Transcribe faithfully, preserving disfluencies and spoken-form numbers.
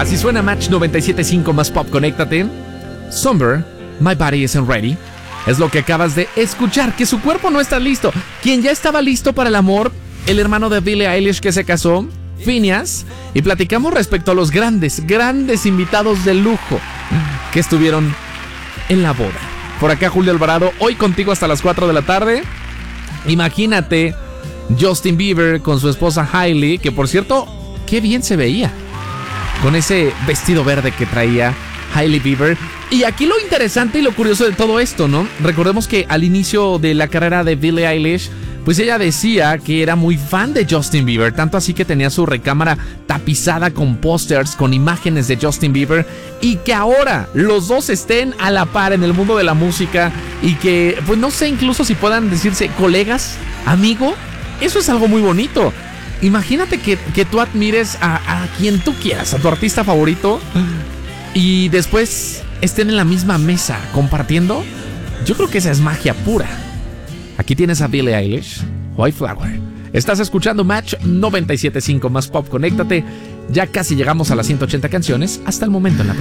Así suena Match noventa y siete punto cinco más pop, conéctate. Somber, My Body Isn't Ready. Es lo que acabas de escuchar, que su cuerpo no está listo. Quien ya estaba listo para el amor, el hermano de Billie Eilish que se casó, Phineas. Y platicamos respecto a los grandes, grandes invitados de lujo que estuvieron en la boda. Por acá Julio Alvarado, hoy contigo hasta las cuatro de la tarde. Imagínate Justin Bieber con su esposa Hailey, que por cierto, qué bien se veía con ese vestido verde que traía Hailey Bieber. Y aquí lo interesante y lo curioso de todo esto, ¿no? Recordemos que al inicio de la carrera de Billie Eilish, pues ella decía que era muy fan de Justin Bieber, tanto así que tenía su recámara tapizada con pósters, con imágenes de Justin Bieber, y que ahora los dos estén a la par en el mundo de la música y que, pues no sé, incluso si puedan decirse colegas, amigo, eso es algo muy bonito. Imagínate que, que tú admires a, a quien tú quieras, a tu artista favorito, y después estén en la misma mesa compartiendo. Yo creo que esa es magia pura. Aquí tienes a Billie Eilish, White Flower. Estás escuchando Match noventa y siete punto cinco más pop, conéctate. Ya casi llegamos a las ciento ochenta canciones hasta el momento en la primera.